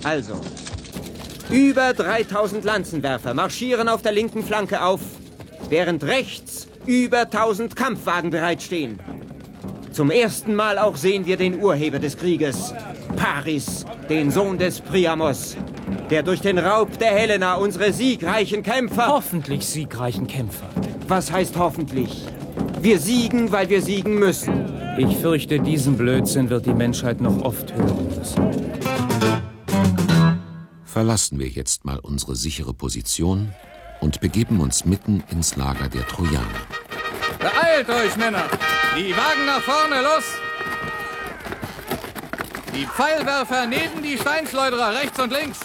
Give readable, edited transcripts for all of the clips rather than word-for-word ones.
Also, über 3000 Lanzenwerfer marschieren auf der linken Flanke auf, während rechts über 1000 Kampfwagen bereitstehen. Zum ersten Mal auch sehen wir den Urheber des Krieges, Paris, den Sohn des Priamos, der durch den Raub der Helena unsere siegreichen Kämpfer... Hoffentlich siegreichen Kämpfer. Was heißt hoffentlich? Wir siegen, weil wir siegen müssen. Ich fürchte, diesen Blödsinn wird die Menschheit noch oft hören müssen. Verlassen wir jetzt mal unsere sichere Position und begeben uns mitten ins Lager der Trojaner. Beeilt euch, Männer! Die Wagen nach vorne, los! Die Pfeilwerfer neben die Steinschleuderer, rechts und links!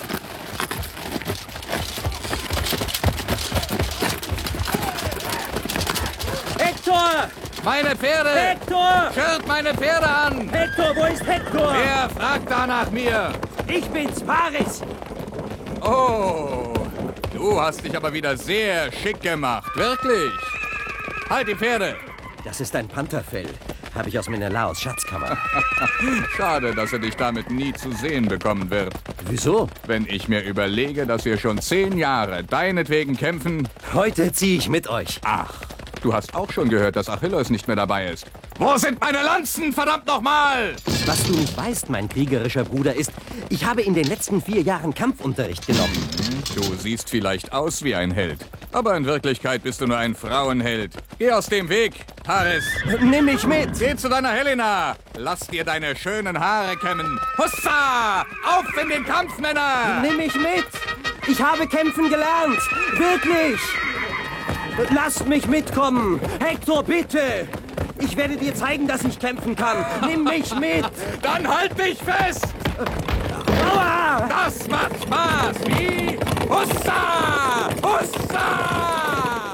Hektor! Meine Pferde! Hektor! Schirrt meine Pferde an! Hektor, wo ist Hektor? Wer fragt da nach mir? Ich bin's, Paris! Oh, du hast dich aber wieder sehr schick gemacht, wirklich. Halt die Pferde! Das ist ein Pantherfell. Habe ich aus Menelaos Schatzkammer. Schade, dass er dich damit nie zu sehen bekommen wird. Wieso? Wenn ich mir überlege, dass wir schon 10 Jahre deinetwegen kämpfen... Heute ziehe ich mit euch. Ach, du hast auch schon gehört, dass Achilleus nicht mehr dabei ist. Wo sind meine Lanzen, verdammt nochmal? Was du nicht weißt, mein kriegerischer Bruder, ist, ich habe in den letzten 4 Jahren Kampfunterricht genommen. Du siehst vielleicht aus wie ein Held, aber in Wirklichkeit bist du nur ein Frauenheld. Geh aus dem Weg, Paris. Nimm mich mit! Geh zu deiner Helena. Lass dir deine schönen Haare kämmen. Hussa! Auf in den Kampf, Männer! Nimm mich mit! Ich habe kämpfen gelernt! Wirklich! Lasst mich mitkommen! Hektor, bitte! Ich werde dir zeigen, dass ich kämpfen kann. Nimm mich mit! Dann halt dich fest! Aua! Das macht Spaß! Wie? Hussa! Hussa!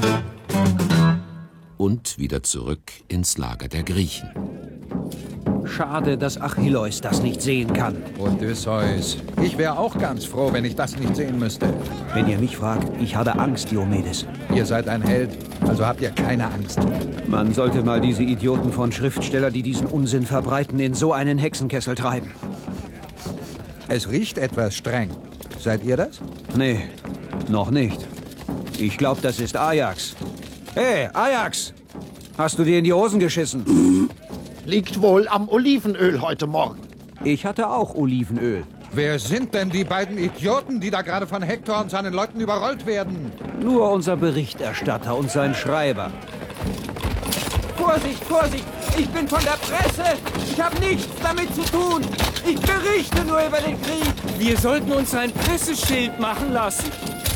Und wieder zurück ins Lager der Griechen. Schade, dass Achilleus das nicht sehen kann. Odysseus, ich wäre auch ganz froh, wenn ich das nicht sehen müsste. Wenn ihr mich fragt, ich habe Angst, Diomedes. Ihr seid ein Held, also habt ihr keine Angst. Man sollte mal diese Idioten von Schriftsteller, die diesen Unsinn verbreiten, in so einen Hexenkessel treiben. Es riecht etwas streng. Seid ihr das? Nee, noch nicht. Ich glaube, das ist Ajax. Hey, Ajax! Hast du dir in die Hosen geschissen? Liegt wohl am Olivenöl heute Morgen. Ich hatte auch Olivenöl. Wer sind denn die beiden Idioten, die da gerade von Hektor und seinen Leuten überrollt werden? Nur unser Berichterstatter und sein Schreiber. Vorsicht, Vorsicht! Ich bin von der Presse! Ich habe nichts damit zu tun! Ich berichte nur über den Krieg! Wir sollten uns ein Presseschild machen lassen.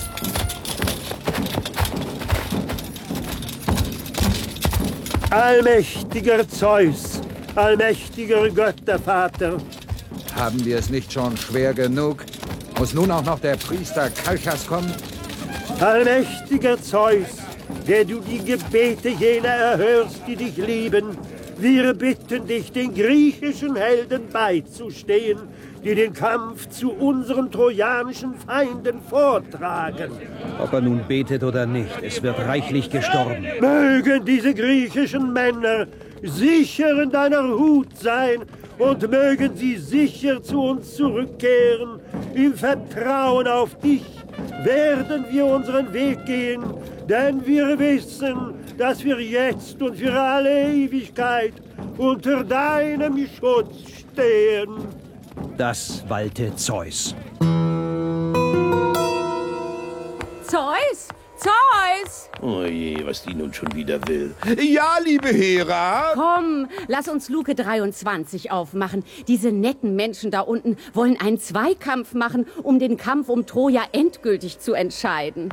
Allmächtiger Zeus, allmächtiger Göttervater. Haben wir es nicht schon schwer genug? Muss nun auch noch der Priester Kalchas kommen? Allmächtiger Zeus, der du die Gebete jener erhörst, die dich lieben, wir bitten dich, den griechischen Helden beizustehen, die den Kampf zu unseren trojanischen Feinden vortragen. Ob er nun betet oder nicht, es wird reichlich gestorben. Mögen diese griechischen Männer sicher in deiner Hut sein und mögen sie sicher zu uns zurückkehren. Im Vertrauen auf dich werden wir unseren Weg gehen, denn wir wissen, dass wir jetzt und für alle Ewigkeit unter deinem Schutz stehen. Das walte Zeus. Zeus? Zeus! Oh je, was die nun schon wieder will. Ja, liebe Hera. Komm, lass uns Luke 23 aufmachen. Diese netten Menschen da unten wollen einen Zweikampf machen, um den Kampf um Troja endgültig zu entscheiden.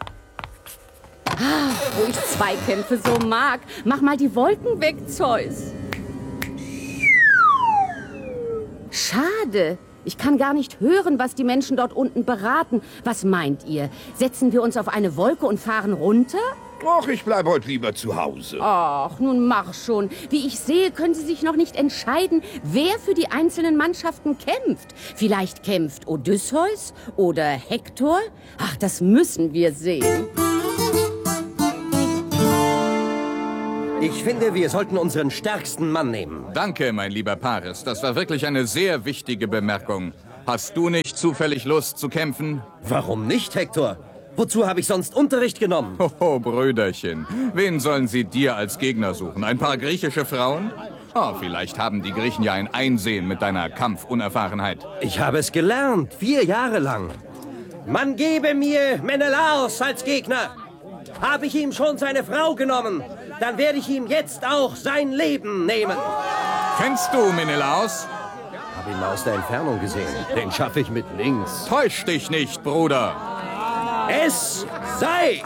Ah, wo ich Zweikämpfe so mag. Mach mal die Wolken weg, Zeus. Schade. Ich kann gar nicht hören, was die Menschen dort unten beraten. Was meint ihr? Setzen wir uns auf eine Wolke und fahren runter? Och, ich bleibe heute lieber zu Hause. Ach, nun mach schon. Wie ich sehe, können Sie sich noch nicht entscheiden, wer für die einzelnen Mannschaften kämpft. Vielleicht kämpft Odysseus oder Hektor? Ach, das müssen wir sehen. Ich finde, wir sollten unseren stärksten Mann nehmen. Danke, mein lieber Paris. Das war wirklich eine sehr wichtige Bemerkung. Hast du nicht zufällig Lust zu kämpfen? Warum nicht, Hektor? Wozu habe ich sonst Unterricht genommen? Hoho, Brüderchen. Wen sollen sie dir als Gegner suchen? Ein paar griechische Frauen? Oh, vielleicht haben die Griechen ja ein Einsehen mit deiner Kampfunerfahrenheit. Ich habe es gelernt, 4 Jahre lang. Man gebe mir Menelaos als Gegner. Habe ich ihm schon seine Frau genommen, dann werde ich ihm jetzt auch sein Leben nehmen. Kennst du Menelaos? Habe ihn mal aus der Entfernung gesehen. Den schaffe ich mit links. Täusch dich nicht, Bruder. Es sei!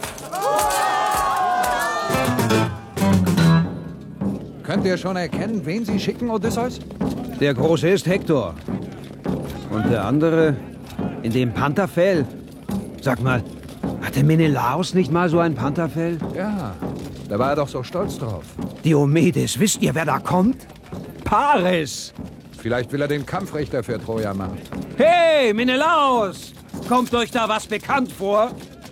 Könnt ihr schon erkennen, wen Sie schicken, Odysseus? Der Große ist Hektor. Und der andere in dem Pantherfell. Sag mal, hatte Menelaos nicht mal so ein Pantherfell? Ja, da war er doch so stolz drauf. Diomedes, wisst ihr, wer da kommt? Paris! Vielleicht will er den Kampfrichter für Troja machen. Hey, Menelaos! Kommt euch da was bekannt vor?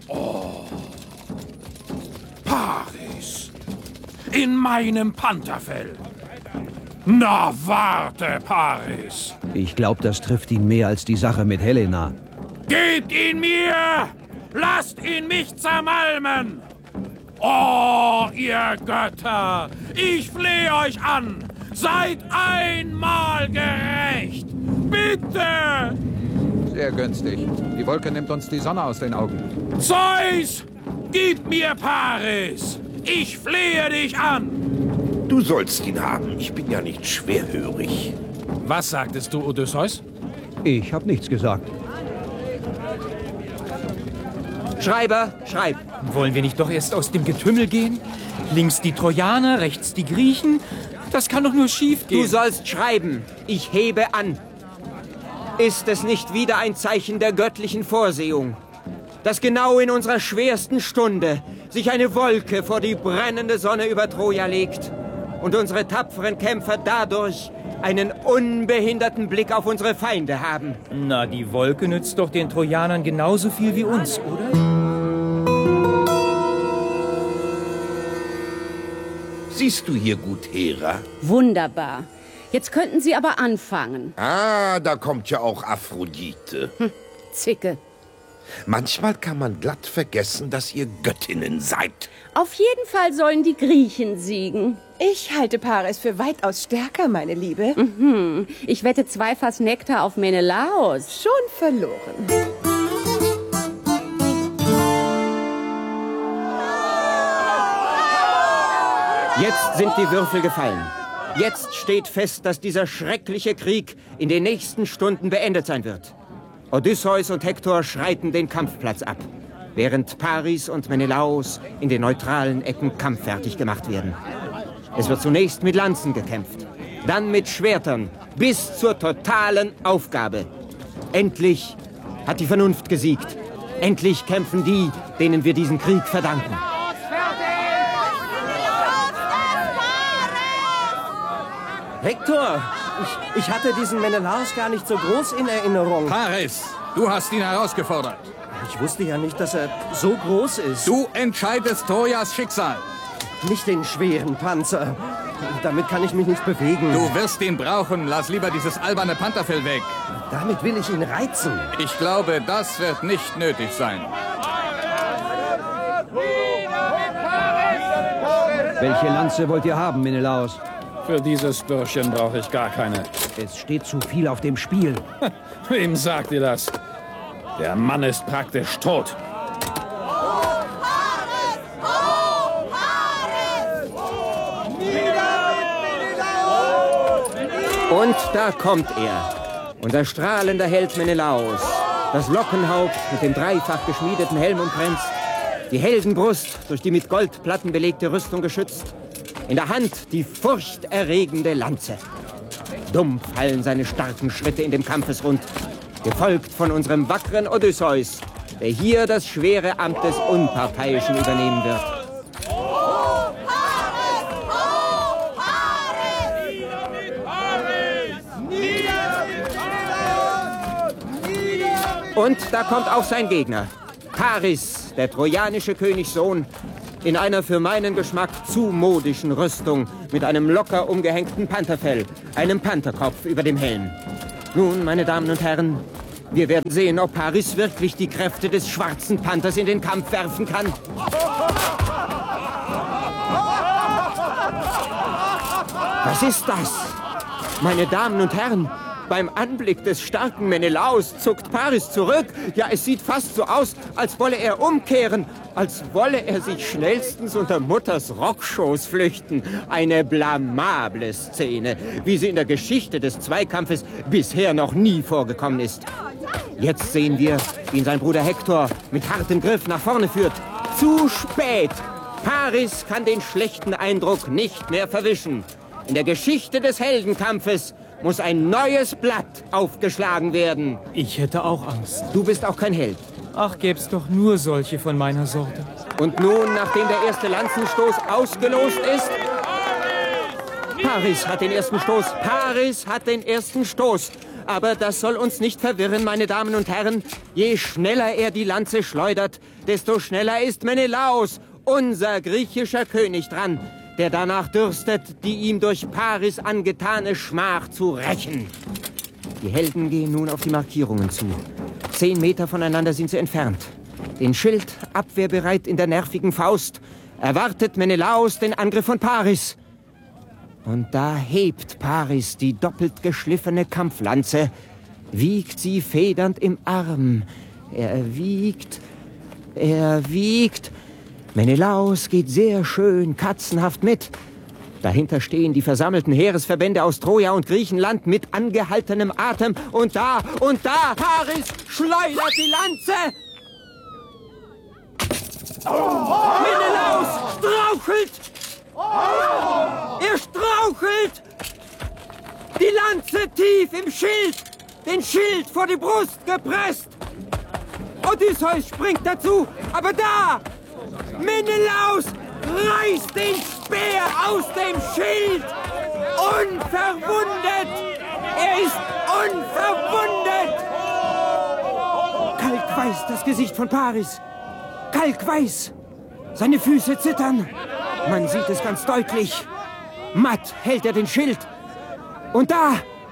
Paris. In meinem Pantherfell. Na, warte, Paris. Ich glaube, das trifft ihn mehr als die Sache mit Helena. Gebt ihn mir! Lasst ihn mich zermalmen! Oh, ihr Götter! Ich flehe euch an! Seid einmal gerecht! Bitte! Sehr günstig. Die Wolke nimmt uns die Sonne aus den Augen. Zeus! Gib mir Paris! Ich flehe dich an! Du sollst ihn haben. Ich bin ja nicht schwerhörig. Was sagtest du, Odysseus? Ich habe nichts gesagt. Schreiber, schreib. Wollen wir nicht doch erst aus dem Getümmel gehen? Links die Trojaner, rechts die Griechen. Das kann doch nur schief gehen. Du sollst schreiben. Ich hebe an. Ist es nicht wieder ein Zeichen der göttlichen Vorsehung, dass genau in unserer schwersten Stunde sich eine Wolke vor die brennende Sonne über Troja legt und unsere tapferen Kämpfer dadurch einen unbehinderten Blick auf unsere Feinde haben? Na, die Wolke nützt doch den Trojanern genauso viel wie uns, oder? Siehst du hier gut, Hera? Wunderbar. Jetzt könnten Sie aber anfangen. Ah, da kommt ja auch Aphrodite. Zicke. Manchmal kann man glatt vergessen, dass ihr Göttinnen seid. Auf jeden Fall sollen die Griechen siegen. Ich halte Paris für weitaus stärker, meine Liebe. Ich wette 2 Fass Nektar auf Menelaos. Schon verloren. Jetzt sind die Würfel gefallen. Jetzt steht fest, dass dieser schreckliche Krieg in den nächsten Stunden beendet sein wird. Odysseus und Hektor schreiten den Kampfplatz ab, während Paris und Menelaos in den neutralen Ecken kampffertig gemacht werden. Es wird zunächst mit Lanzen gekämpft, dann mit Schwertern, bis zur totalen Aufgabe. Endlich hat die Vernunft gesiegt. Endlich kämpfen die, denen wir diesen Krieg verdanken. Hektor, ich hatte diesen Menelaos gar nicht so groß in Erinnerung. Paris, du hast ihn herausgefordert. Ich wusste ja nicht, dass er so groß ist. Du entscheidest Trojas Schicksal. Nicht den schweren Panzer. Damit kann ich mich nicht bewegen. Du wirst ihn brauchen. Lass lieber dieses alberne Pantherfell weg. Damit will ich ihn reizen. Ich glaube, das wird nicht nötig sein. Welche Lanze wollt ihr haben, Menelaos? Für dieses Bürschchen brauche ich gar keine. Es steht zu viel auf dem Spiel. Wem sagt ihr das? Der Mann ist praktisch tot. Und da kommt er, unser strahlender Held Menelaos. Das Lockenhaupt mit dem dreifach geschmiedeten Helm umkränzt, die Heldenbrust durch die mit Goldplatten belegte Rüstung geschützt, in der Hand die furchterregende Lanze. Dumpf hallen seine starken Schritte in dem Kampfesrund, gefolgt von unserem wackeren Odysseus, der hier das schwere Amt des Unparteiischen übernehmen wird. Und da kommt auch sein Gegner, Paris, der trojanische Königssohn, in einer für meinen Geschmack zu modischen Rüstung mit einem locker umgehängten Pantherfell, einem Pantherkopf über dem Helm. Nun, meine Damen und Herren, Wir werden sehen, ob Paris wirklich die Kräfte des schwarzen Panthers in den Kampf werfen kann. Was ist das? Meine Damen und Herren, beim Anblick des starken Menelaos zuckt Paris zurück. Ja, es sieht fast so aus, als wolle er umkehren, als wolle er sich schnellstens unter Mutters Rockschoß flüchten. Eine blamable Szene, wie sie in der Geschichte des Zweikampfes bisher noch nie vorgekommen ist. Jetzt sehen wir, wie ihn sein Bruder Hektor mit hartem Griff nach vorne führt. Zu spät! Paris kann den schlechten Eindruck nicht mehr verwischen. In der Geschichte des Heldenkampfes muss ein neues Blatt aufgeschlagen werden. Ich hätte auch Angst. Du bist auch kein Held. Ach, gäb's doch nur solche von meiner Sorte. Und nun, nachdem der erste Lanzenstoß ausgelost ist... Paris hat den ersten Stoß. Paris hat den ersten Stoß. Aber das soll uns nicht verwirren, meine Damen und Herren. Je schneller er die Lanze schleudert, desto schneller ist Menelaos, unser griechischer König, dran, der danach dürstet, die ihm durch Paris angetane Schmach zu rächen. Die Helden gehen nun auf die Markierungen zu. 10 Meter voneinander sind sie entfernt. Den Schild abwehrbereit in der nervigen Faust erwartet Menelaos den Angriff von Paris. Und da hebt Paris die doppelt geschliffene Kampflanze, wiegt sie federnd im Arm. Er wiegt... Menelaos geht sehr schön katzenhaft mit. Dahinter stehen die versammelten Heeresverbände aus Troja und Griechenland mit angehaltenem Atem. Und da, Paris schleudert die Lanze! Menelaos strauchelt! Er strauchelt! Die Lanze tief im Schild! Den Schild vor die Brust gepresst! Odysseus springt dazu, aber da! Menelaos reißt den Speer aus dem Schild! Unverwundet! Er ist unverwundet! Kalkweiß das Gesicht von Paris. Kalkweiß. Seine Füße zittern. Man sieht es ganz deutlich. Matt hält er den Schild. Und da!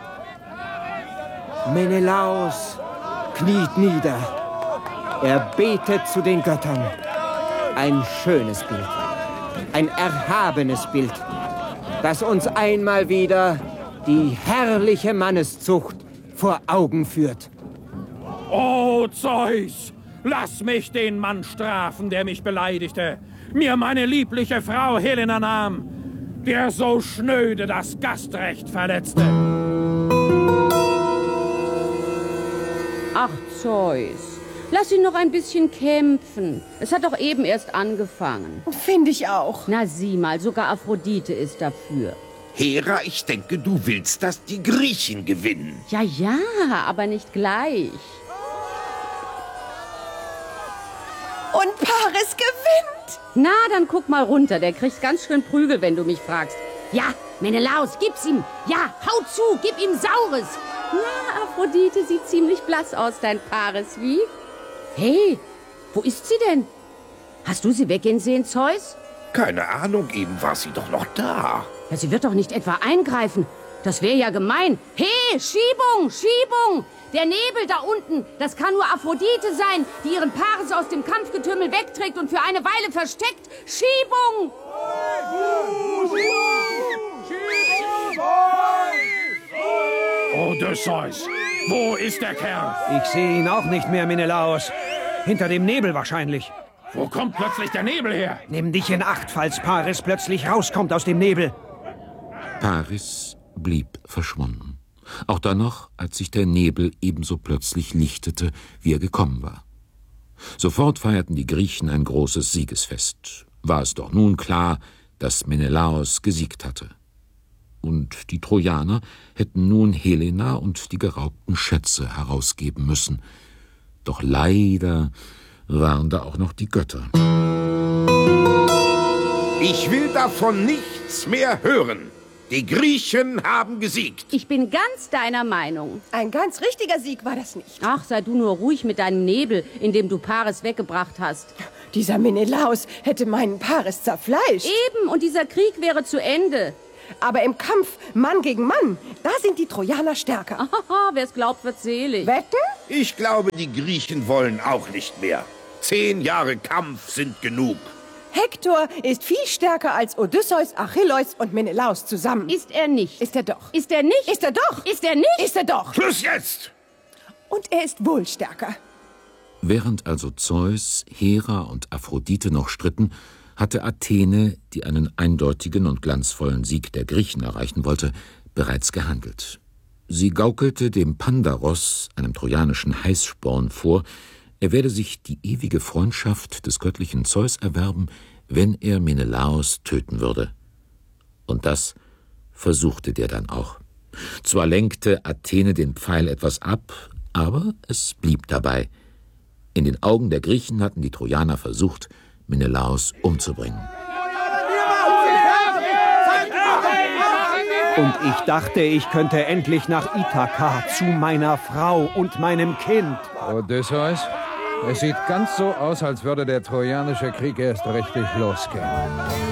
Menelaos kniet nieder. Er betet zu den Göttern. Ein schönes Bild. Ein erhabenes Bild, das uns einmal wieder die herrliche Manneszucht vor Augen führt. Oh, Zeus! Lass mich den Mann strafen, der mich beleidigte, mir meine liebliche Frau Helena nahm, der so schnöde das Gastrecht verletzte. Ach, Zeus, lass ihn noch ein bisschen kämpfen. Es hat doch eben erst angefangen. Finde ich auch. Na sieh mal, sogar Aphrodite ist dafür. Hera, ich denke, du willst, dass die Griechen gewinnen. Ja, aber nicht gleich. Und Paris gewinnt. Na, dann guck mal runter. Der kriegt ganz schön Prügel, wenn du mich fragst. Ja, Menelaos, gib's ihm. Ja, hau zu, gib ihm Saures. Na, Aphrodite sieht ziemlich blass aus, dein Paris, wie? Hey, wo ist sie denn? Hast du sie weggehen sehen, Zeus? Keine Ahnung, eben war sie doch noch da. Ja, sie wird doch nicht etwa eingreifen. Das wäre ja gemein. Hey, Schiebung, Schiebung! Der Nebel da unten, das kann nur Aphrodite sein, die ihren Paris aus dem Kampfgetümmel wegträgt und für eine Weile versteckt. Schiebung! Odysseus, wo ist der Kerl? Ich sehe ihn auch nicht mehr, Menelaos. Hinter dem Nebel wahrscheinlich. Wo kommt plötzlich der Nebel her? Nimm dich in Acht, falls Paris plötzlich rauskommt aus dem Nebel. Paris blieb verschwunden. Auch dann noch, als sich der Nebel ebenso plötzlich lichtete, wie er gekommen war. Sofort feierten die Griechen ein großes Siegesfest. War es doch nun klar, dass Menelaos gesiegt hatte. Und die Trojaner hätten nun Helena und die geraubten Schätze herausgeben müssen. Doch leider waren da auch noch die Götter. Ich will davon nichts mehr hören. Die Griechen haben gesiegt. Ich bin ganz deiner Meinung. Ein ganz richtiger Sieg war das nicht. Ach, sei du nur ruhig mit deinem Nebel, in dem du Paris weggebracht hast. Dieser Menelaos hätte meinen Paris zerfleischt. Eben, und dieser Krieg wäre zu Ende. Aber im Kampf Mann gegen Mann, da sind die Trojaner stärker. Haha, wer es glaubt, wird selig. Wetten? Ich glaube, die Griechen wollen auch nicht mehr. 10 Jahre Kampf sind genug. Hektor ist viel stärker als Odysseus, Achilleus und Menelaos zusammen. Ist er nicht. Ist er doch. Ist er nicht. Ist er doch. Ist er nicht. Ist er doch. Schluss jetzt! Und er ist wohl stärker. Während also Zeus, Hera und Aphrodite noch stritten, hatte Athene, die einen eindeutigen und glanzvollen Sieg der Griechen erreichen wollte, bereits gehandelt. Sie gaukelte dem Pandaros, einem trojanischen Heißsporn, vor, er werde sich die ewige Freundschaft des göttlichen Zeus erwerben, wenn er Menelaos töten würde. Und das versuchte der dann auch. Zwar lenkte Athene den Pfeil etwas ab, aber es blieb dabei. In den Augen der Griechen hatten die Trojaner versucht, Menelaos umzubringen. Und ich dachte, ich könnte endlich nach Ithaka zu meiner Frau und meinem Kind. Odysseus, es sieht ganz so aus, als würde der Trojanische Krieg erst richtig losgehen.